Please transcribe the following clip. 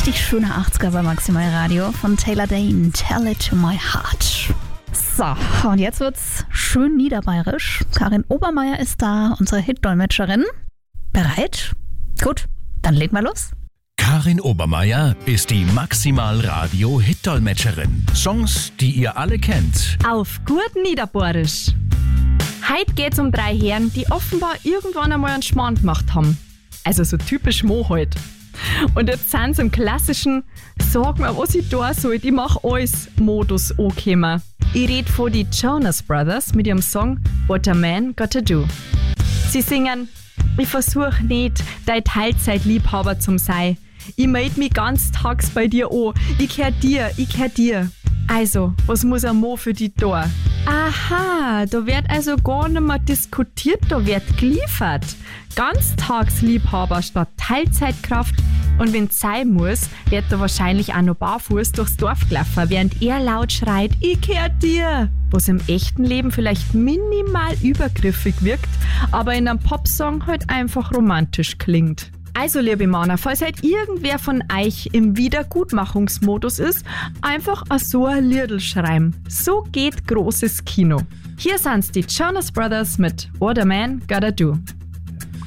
richtig schöne 80er bei Maximal Radio von Taylor Dayne, Tell It to My Heart. So, und jetzt wird's schön niederbayerisch. Karin Obermeier ist da, unsere Hitdolmetscherin. Bereit? Gut, dann legen wir los. Karin Obermeier ist die Maximal Radio Hitdolmetscherin. Songs, die ihr alle kennt. Auf gut Niederbayerisch. Heute geht's um 3 Herren, die offenbar irgendwann einmal einen Schmarrn gemacht haben. Also so typisch Mo halt. Und jetzt sind sie im klassischen Sag mir, was ich da soll, ich mach alles Modus angekommen. Ich rede von die Jonas Brothers mit ihrem Song What a Man Gotta Do. Sie singen: Ich versuch nicht, dein Teilzeitliebhaber zum sein. Ich meld mich ganz tags bei dir an. Ich kehr dir. Also, was muss ein Mo für die da? Aha, da wird also gar nicht mehr diskutiert, da wird geliefert. Ganztagsliebhaber statt Teilzeitkraft. Und wenn's sein muss, wird er wahrscheinlich auch noch barfuß durchs Dorf gelaufen, während er laut schreit, ich kehr dir. Was im echten Leben vielleicht minimal übergriffig wirkt, aber in einem Popsong halt einfach romantisch klingt. Also, liebe Männer, falls halt irgendwer von euch im Wiedergutmachungsmodus ist, einfach so ein Liedl schreiben. So geht großes Kino. Hier sind's die Jonas Brothers mit What a Man Gotta Do.